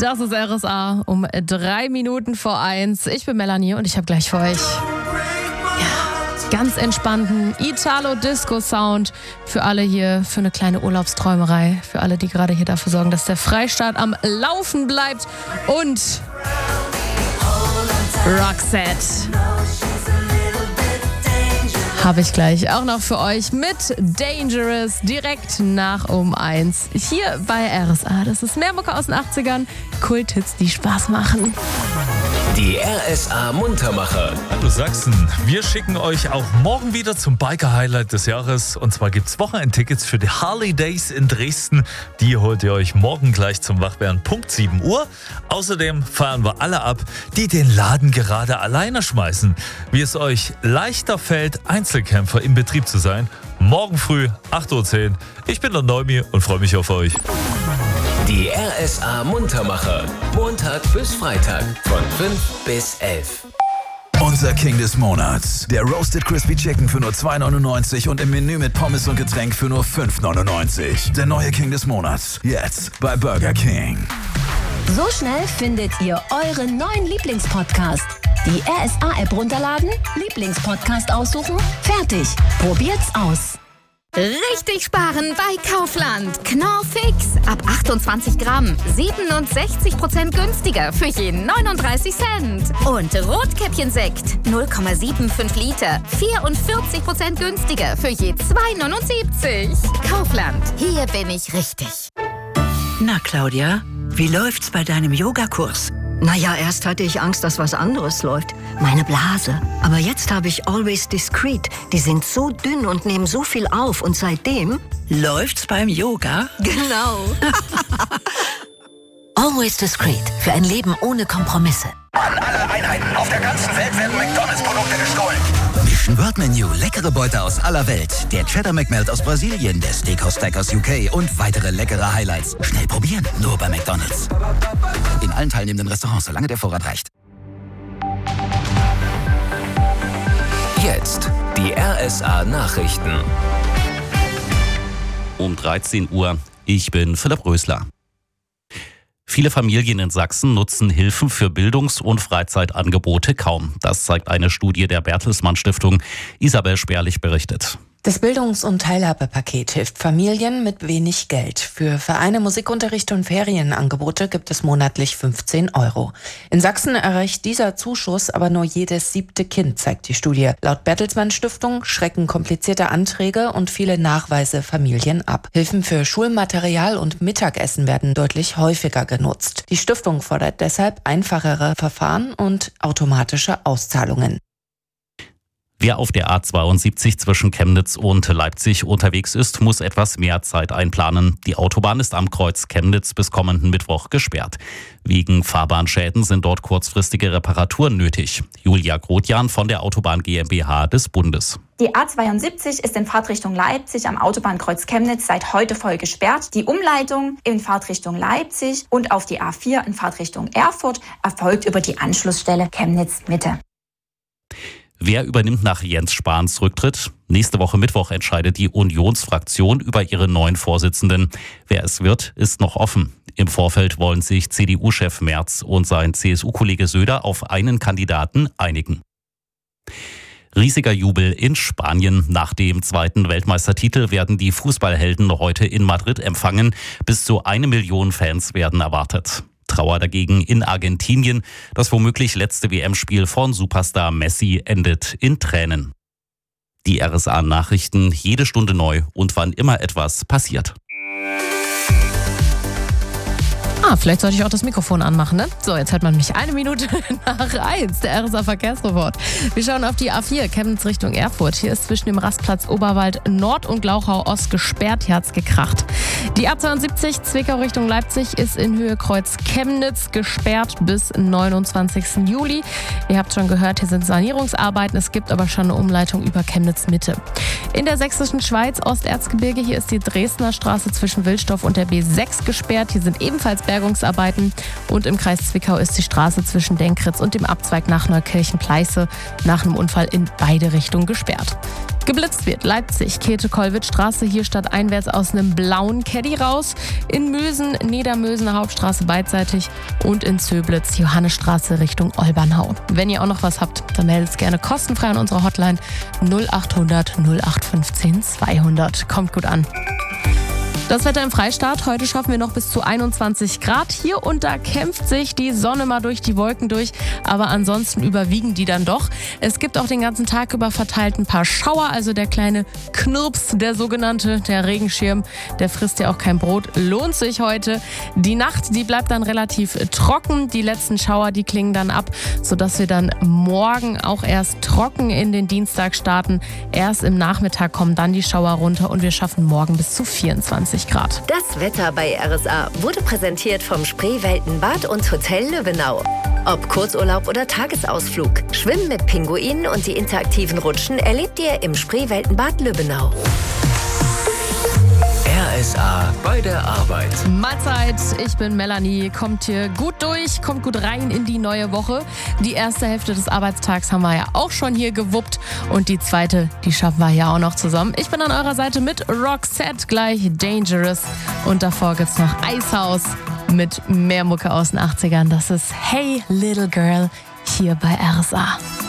Das ist RSA um 3 Minuten vor 1. Ich bin Melanie und ich habe gleich für euch ganz entspannten Italo-Disco-Sound für alle hier, für eine kleine Urlaubsträumerei, für alle, die gerade hier dafür sorgen, dass der Freistaat am Laufen bleibt. Und Roxette habe ich gleich auch noch für euch mit Dangerous direkt nach um 1 hier bei RSA. Das ist mehr Mucke aus den 80ern, Kulthits, die Spaß machen. Die RSA Muntermacher. Hallo Sachsen, wir schicken euch auch morgen wieder zum Biker-Highlight des Jahres. Und zwar gibt es Wochenendtickets für die Harley Days in Dresden. Die holt ihr euch morgen gleich zum Wachwerden, Punkt 7 Uhr. Außerdem feiern wir alle ab, die den Laden gerade alleine schmeißen. Wie es euch leichter fällt, Einzelkämpfer im Betrieb zu sein. Morgen früh, 8.10 Uhr. Ich bin der Neumi und freue mich auf euch. Die RSA Muntermacher. Montag bis Freitag von 5 bis 11. Unser King des Monats. Der Roasted Crispy Chicken für nur 2,99 und im Menü mit Pommes und Getränk für nur 5,99. Der neue King des Monats. Jetzt bei Burger King. So schnell findet ihr euren neuen Lieblingspodcast. Die RSA-App runterladen, Lieblingspodcast aussuchen, fertig. Probiert's aus. Richtig sparen bei Kaufland. Knorr Fix. Ab 28 Gramm. 67% günstiger für jeden 39 Cent. Und Rotkäppchensekt. 0,75 Liter. 44% günstiger für je 2,79. Kaufland. Hier bin ich richtig. Na, Claudia, wie läuft's bei deinem Yogakurs? Naja, erst hatte ich Angst, dass was anderes läuft. Meine Blase. Aber jetzt habe ich Always Discreet. Die sind so dünn und nehmen so viel auf. Und seitdem... Läuft's beim Yoga? Genau. Always Discreet. Für ein Leben ohne Kompromisse. An alle Einheiten auf der ganzen Welt werden McDonalds-Produkte gestohlen. Mission World Menu, leckere Beute aus aller Welt. Der Cheddar McMelt aus Brasilien, der Steakhouse Stack aus UK und weitere leckere Highlights. Schnell probieren, nur bei McDonalds. In allen teilnehmenden Restaurants, solange der Vorrat reicht. Jetzt die RSA Nachrichten. Um 13 Uhr. Ich bin Philipp Rösler. Viele Familien in Sachsen nutzen Hilfen für Bildungs- und Freizeitangebote kaum. Das zeigt eine Studie der Bertelsmann Stiftung. Isabel Sperlich berichtet. Das Bildungs- und Teilhabepaket hilft Familien mit wenig Geld. Für Vereine, Musikunterricht und Ferienangebote gibt es monatlich 15 €. In Sachsen erreicht dieser Zuschuss aber nur jedes 7. Kind, zeigt die Studie. Laut Bertelsmann Stiftung schrecken komplizierte Anträge und viele Nachweise Familien ab. Hilfen für Schulmaterial und Mittagessen werden deutlich häufiger genutzt. Die Stiftung fordert deshalb einfachere Verfahren und automatische Auszahlungen. Wer auf der A72 zwischen Chemnitz und Leipzig unterwegs ist, muss etwas mehr Zeit einplanen. Die Autobahn ist am Kreuz Chemnitz bis kommenden Mittwoch gesperrt. Wegen Fahrbahnschäden sind dort kurzfristige Reparaturen nötig. Julia Grotjan von der Autobahn GmbH des Bundes. Die A72 ist in Fahrtrichtung Leipzig am Autobahnkreuz Chemnitz seit heute voll gesperrt. Die Umleitung in Fahrtrichtung Leipzig und auf die A4 in Fahrtrichtung Erfurt erfolgt über die Anschlussstelle Chemnitz Mitte. Wer übernimmt nach Jens Spahns Rücktritt? Nächste Woche Mittwoch entscheidet die Unionsfraktion über ihren neuen Vorsitzenden. Wer es wird, ist noch offen. Im Vorfeld wollen sich CDU-Chef Merz und sein CSU-Kollege Söder auf einen Kandidaten einigen. Riesiger Jubel in Spanien. Nach dem 2. Weltmeistertitel werden die Fußballhelden heute in Madrid empfangen. Bis zu 1 Million Fans werden erwartet. Trauer dagegen in Argentinien. Das womöglich letzte WM-Spiel von Superstar Messi endet in Tränen. Die RSA-Nachrichten jede Stunde neu und wann immer etwas passiert. Vielleicht sollte ich auch das Mikrofon anmachen, ne? So, jetzt hört man mich 1 Minute nach 1, der RSA Verkehrsreport. Wir schauen auf die A4, Chemnitz Richtung Erfurt. Hier ist zwischen dem Rastplatz Oberwald Nord und Glauchau Ost gesperrt, hier hat's gekracht. Die A72 Zwickau Richtung Leipzig ist in Höhe Kreuz Chemnitz gesperrt bis 29. Juli. Ihr habt schon gehört, hier sind Sanierungsarbeiten, es gibt aber schon eine Umleitung über Chemnitz Mitte. In der sächsischen Schweiz, Osterzgebirge, hier ist die Dresdner Straße zwischen Wilsdorf und der B6 gesperrt. Hier sind ebenfalls Bergungsarbeiten und im Kreis Zwickau ist die Straße zwischen Denkritz und dem Abzweig nach Neukirchen-Pleiße nach einem Unfall in beide Richtungen gesperrt. Geblitzt wird Leipzig, Käthe-Kollwitz-Straße, hier statt einwärts aus einem blauen Caddy raus. In Mösen, Niedermösener Hauptstraße beidseitig und in Zöblitz, Johannesstraße Richtung Olbernhau. Wenn ihr auch noch was habt, dann meldet es gerne kostenfrei an unserer Hotline 0800 0815 200. Kommt gut an. Das Wetter im Freistaat. Heute schaffen wir noch bis zu 21 Grad. Hier und da kämpft sich die Sonne mal durch die Wolken durch, aber ansonsten überwiegen die dann doch. Es gibt auch den ganzen Tag über verteilt ein paar Schauer, also der kleine Knirps, der sogenannte, der Regenschirm, der frisst ja auch kein Brot, lohnt sich heute. Die Nacht, die bleibt dann relativ trocken. Die letzten Schauer, die klingen dann ab, sodass wir dann morgen auch erst trocken in den Dienstag starten. Erst im Nachmittag kommen dann die Schauer runter und wir schaffen morgen bis zu 24 Grad. Das Wetter bei RSA wurde präsentiert vom Spreeweltenbad und Hotel Lübbenau. Ob Kurzurlaub oder Tagesausflug, Schwimmen mit Pinguinen und die interaktiven Rutschen erlebt ihr im Spreeweltenbad Lübbenau. RSA bei der Arbeit. Mahlzeit, ich bin Melanie. Kommt hier gut durch, kommt gut rein in die neue Woche. Die erste Hälfte des Arbeitstags haben wir ja auch schon hier gewuppt und die zweite, die schaffen wir ja auch noch zusammen. Ich bin an eurer Seite mit Roxette, gleich Dangerous und davor gibt's noch Eishaus mit mehr Mucke aus den 80ern. Das ist Hey Little Girl hier bei RSA.